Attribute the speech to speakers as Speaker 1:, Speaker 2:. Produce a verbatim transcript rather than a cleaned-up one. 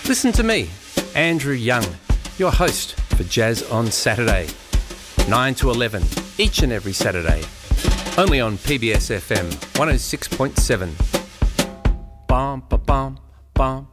Speaker 1: Listen to me, Andrew Young, your host for Jazz on Saturday, nine to eleven, each and every Saturday, only on P B S F M one oh six point seven. Bum, ba, bum, bum.